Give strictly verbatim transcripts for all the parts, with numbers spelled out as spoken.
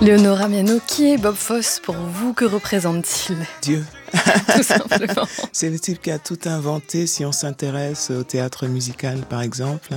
Léonora Miano, qui est Bob Fosse pour vous? Que représente-t-il? Dieu. Tout simplement. C'est le type qui a tout inventé, si on s'intéresse au théâtre musical, par exemple.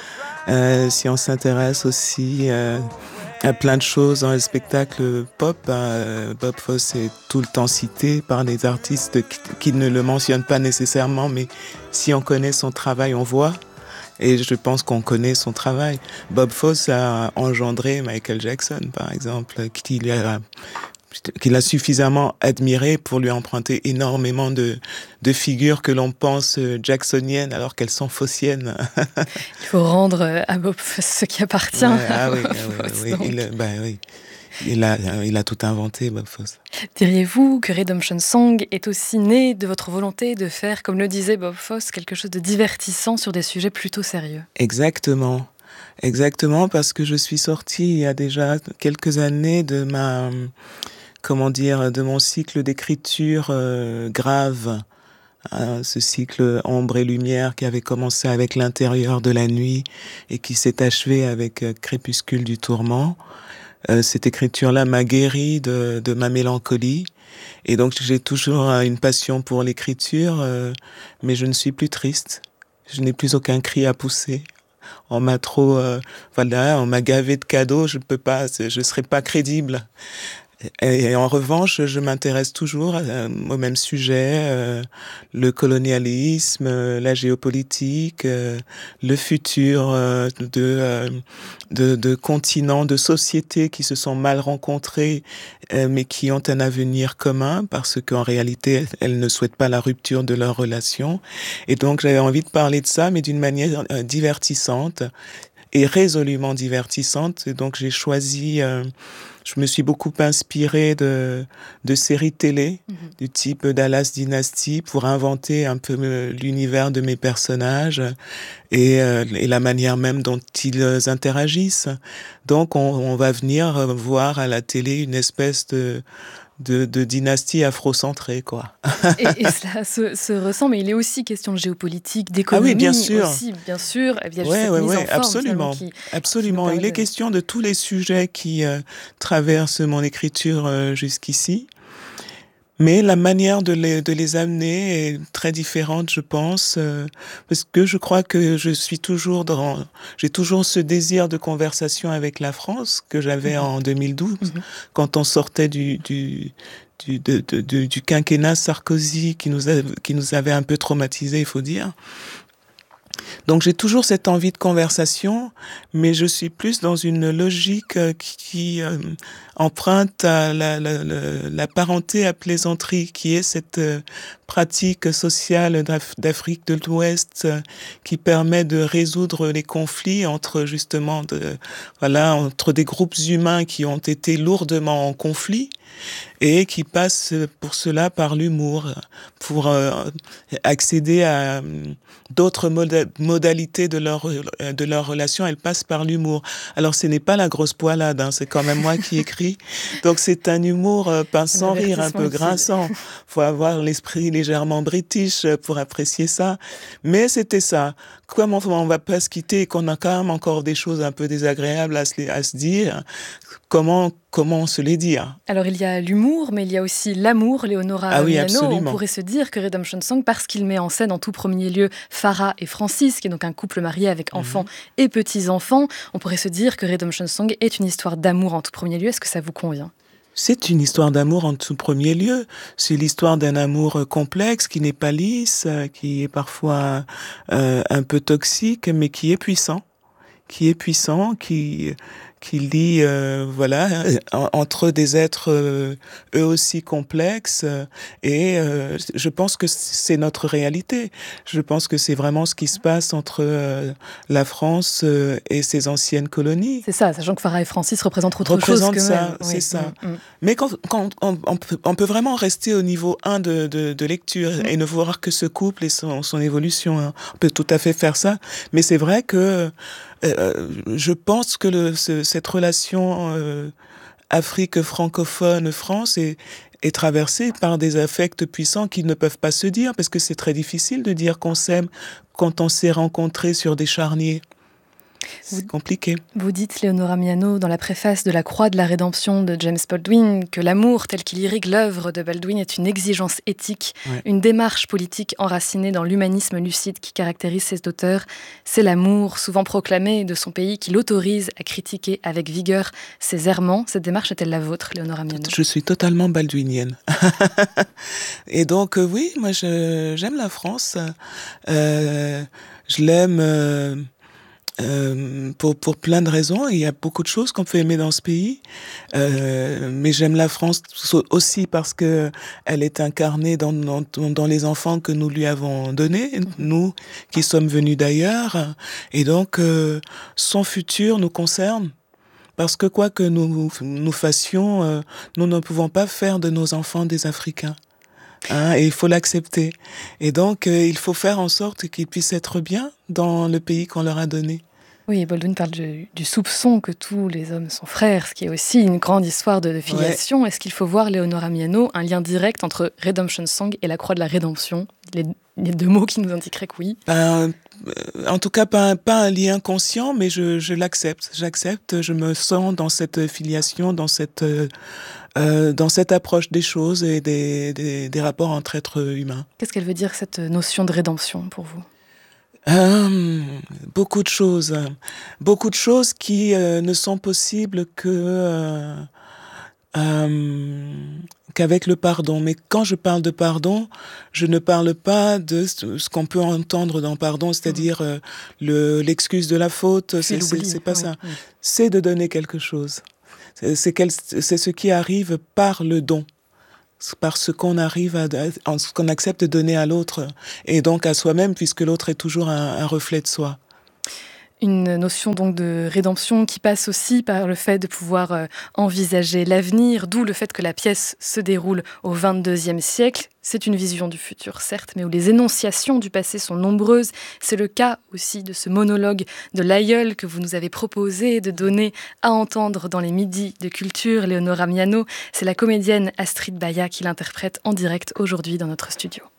Euh, si on s'intéresse aussi euh, à plein de choses dans le spectacle pop, euh, Bob Fosse est tout le temps cité par les artistes qui, qui ne le mentionnent pas nécessairement, mais si on connaît son travail, on voit. Et je pense qu'on connaît son travail. Bob Fosse a engendré Michael Jackson, par exemple, qu'il a, qu'il a suffisamment admiré pour lui emprunter énormément de, de figures que l'on pense jacksoniennes alors qu'elles sont fossiennes. Il faut rendre à Bob Fosse ce qui appartient ouais, à ah Bob oui, Fosse. Oui, oui, il, bah, oui. Il a, il a tout inventé, Bob Fosse. Diriez-vous que Redemption Song est aussi né de votre volonté de faire, comme le disait Bob Fosse, quelque chose de divertissant sur des sujets plutôt sérieux? Exactement. Exactement, parce que je suis sortie il y a déjà quelques années de ma, comment dire, de mon cycle d'écriture euh, grave. Hein, ce cycle ombre et lumière qui avait commencé avec L'intérieur de la nuit et qui s'est achevé avec euh, Crépuscule du tourment. Euh, cette écriture-là m'a guéri de, de ma mélancolie. Et donc, j'ai toujours une passion pour l'écriture, euh, mais je ne suis plus triste. Je n'ai plus aucun cri à pousser. On m'a trop, euh, voilà, on m'a gavé de cadeaux, je ne peux pas, je ne serai pas crédible. Et, et en revanche, je m'intéresse toujours euh, au même sujet, euh, le colonialisme, euh, la géopolitique, euh, le futur euh, de, euh, de, de continents, de sociétés qui se sont mal rencontrées, euh, mais qui ont un avenir commun, parce qu'en réalité, elles ne souhaitent pas la rupture de leurs relations. Et donc, j'avais envie de parler de ça, mais d'une manière euh, divertissante et résolument divertissante. Et donc, j'ai choisi... Euh, Je me suis beaucoup inspirée de, de séries télé, mmh. du type Dallas Dynasty, pour inventer un peu l'univers de mes personnages et, euh, et la manière même dont ils interagissent. Donc, on, on va venir voir à la télé une espèce de... De, de dynastie afrocentrée, quoi. et, et cela se, se ressent, mais il est aussi question de géopolitique, d'économie. Ah oui, bien sûr. Aussi, bien sûr. Il y a juste ouais, cette ouais, mise ouais, en forme, absolument, qui, absolument. qui il est de... question de tous les sujets qui euh, traversent mon écriture euh, jusqu'ici. Mais la manière de les, de les amener est très différente, je pense, euh, parce que je crois que je suis toujours dans, j'ai toujours ce désir de conversation avec la France que j'avais mmh. en deux mille douze, mmh. quand on sortait du, du, du, de, de, de, du quinquennat Sarkozy qui nous, a, qui nous avait un peu traumatisés, il faut dire. Donc j'ai toujours cette envie de conversation, mais je suis plus dans une logique qui, qui euh, emprunte à la, la, la, la parenté à plaisanterie, qui est cette euh, pratique sociale d'Af- d'Afrique de l'Ouest euh, qui permet de résoudre les conflits entre justement de, voilà, entre des groupes humains qui ont été lourdement en conflit et qui passent pour cela par l'humour, pour euh, accéder à euh, d'autres moda- modalités de leur, de leur relation, elles passent par l'humour. Alors ce n'est pas la grosse poilade, hein, c'est quand même moi qui écris, donc c'est un humour euh, pince sans rire, un peu grinçant. Il faut avoir l'esprit légèrement british pour apprécier ça, mais c'était ça. Comme on ne va pas se quitter et qu'on a quand même encore des choses un peu désagréables à se, à se dire, comment, comment se les dire? Alors il y a l'humour, mais il y a aussi l'amour, Léonora ah oui, Miano. absolument. On pourrait se dire que Redemption Song, parce qu'il met en scène en tout premier lieu Farah et Francis, qui est donc un couple marié avec enfants mmh. et petits-enfants, on pourrait se dire que Redemption Song est une histoire d'amour en tout premier lieu. Est-ce que ça vous convient ? C'est une histoire d'amour en tout premier lieu. C'est l'histoire d'un amour complexe qui n'est pas lisse, qui est parfois euh, un peu toxique, mais qui est puissant, qui est puissant, qui qui lie, euh, voilà, entre des êtres euh, eux aussi complexes. Et euh, je pense que c'est notre réalité. Je pense que c'est vraiment ce qui se passe entre euh, la France euh, et ses anciennes colonies. C'est ça, sachant que Farah et Francis représentent autre Représente chose que ça, même. c'est oui. ça. Mmh, mmh. Mais quand, quand on, on, peut, on peut vraiment rester au niveau un de, de, de lecture mmh. et ne voir que ce couple et son, son évolution. Hein. On peut tout à fait faire ça. Mais c'est vrai que euh, je pense que le, ce, cette relation euh, Afrique francophone-France est, est traversée par des affects puissants qui ne peuvent pas se dire, parce que c'est très difficile de dire qu'on s'aime quand on s'est rencontrés sur des charniers. C'est vous, compliqué. Vous dites, Leonora Miano, dans la préface de La Croix de la Rédemption de James Baldwin, que l'amour tel qu'il irrigue l'œuvre de Baldwin est une exigence éthique, ouais. une démarche politique enracinée dans l'humanisme lucide qui caractérise cet auteur. C'est l'amour, souvent proclamé, de son pays qui l'autorise à critiquer avec vigueur ses errements. Cette démarche est-elle la vôtre, Leonora Miano? Je suis totalement baldwinienne. Et donc, euh, oui, moi, je, j'aime la France. Euh, je l'aime... Euh, Euh, pour, pour plein de raisons. Il y a beaucoup de choses qu'on peut aimer dans ce pays, euh, mais j'aime la France aussi parce que elle est incarnée dans, dans, dans les enfants que nous lui avons donnés, nous qui sommes venus d'ailleurs, et donc euh, son futur nous concerne. Parce que quoi que nous, nous fassions, euh, nous ne pouvons pas faire de nos enfants des Africains. Hein, et il faut l'accepter. Et donc, euh, il faut faire en sorte qu'ils puissent être bien dans le pays qu'on leur a donné. Oui, Baldwin parle du, du soupçon que tous les hommes sont frères, ce qui est aussi une grande histoire de, de filiation. Ouais. Est-ce qu'il faut voir, Leonora Miano, un lien direct entre Redemption Song et la Croix de la Rédemption? Les, les deux mots qui nous indiqueraient que oui. Ben, en tout cas, pas, pas un lien conscient, mais je, je l'accepte. J'accepte, je me sens dans cette filiation, dans cette... Euh, dans cette approche des choses et des, des, des rapports entre êtres humains. Qu'est-ce qu'elle veut dire, cette notion de rédemption, pour vous? euh, Beaucoup de choses. Beaucoup de choses qui euh, ne sont possibles que, euh, euh, qu'avec le pardon. Mais quand je parle de pardon, je ne parle pas de ce qu'on peut entendre dans pardon, c'est-à-dire euh, le, l'excuse de la faute, c'est, c'est, c'est pas oui, ça. Oui. C'est de donner quelque chose. C'est, c'est, quel, c'est ce qui arrive par le don, par ce qu'on arrive à, à, ce qu'on accepte de donner à l'autre et donc à soi-même, puisque l'autre est toujours un, un reflet de soi. Une notion donc de rédemption qui passe aussi par le fait de pouvoir euh, envisager l'avenir, d'où le fait que la pièce se déroule au vingt-deuxième siècle. C'est une vision du futur, certes, mais où les énonciations du passé sont nombreuses. C'est le cas aussi de ce monologue de l'aïeul que vous nous avez proposé de donner à entendre dans les midis de culture. Leonora Miano, c'est la comédienne Astrid Baya qui l'interprète en direct aujourd'hui dans notre studio.